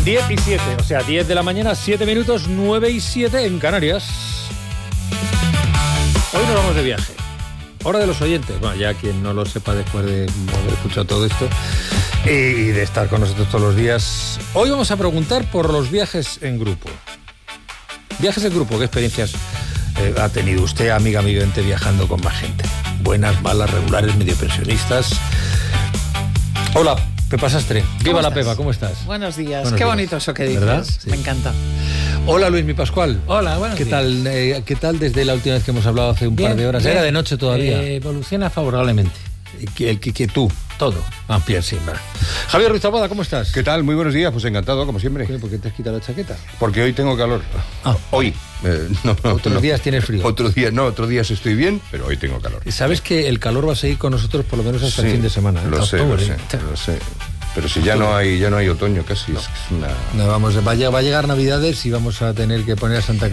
10 y 7, o sea, 10 de la mañana, 7 minutos, 9 y 7 en Canarias. Hoy nos vamos de viaje. Hora de los oyentes. Bueno, ya quien no lo sepa después de haber escuchado todo esto y de estar con nosotros todos los días. Hoy vamos a preguntar por los viajes en grupo. Viajes en grupo, ¿qué experiencias ha tenido usted, amiga oyente, viajando con más gente? Buenas, malas, regulares, medio pensionistas. Hola, Pepa Sastre. Viva la Pepa, ¿cómo estás? Buenos días. Buenos Qué días. bonito eso que dices. ¿Verdad? Sí. Me encanta. Hola, Luis Mi Pascual. Hola, buenos días. ¿Qué tal desde la última vez que hemos hablado hace un par de horas? Bien. Era de noche todavía. Evoluciona favorablemente. Que tú. Todo. Ah, bien, sí, vale. Javier Ruiz Taboada, ¿cómo estás? ¿Qué tal? Muy buenos días, pues encantado, como siempre. ¿Por qué te has quitado la chaqueta? Porque hoy tengo calor. Hoy. Otros días tienes frío. Otros días estoy bien, pero hoy tengo calor. Sabes que el calor va a seguir con nosotros por lo menos hasta el fin de semana. Lo sé. Pero si ya no hay otoño casi. Es una... No, va a llegar Navidades y vamos a tener que poner a Santa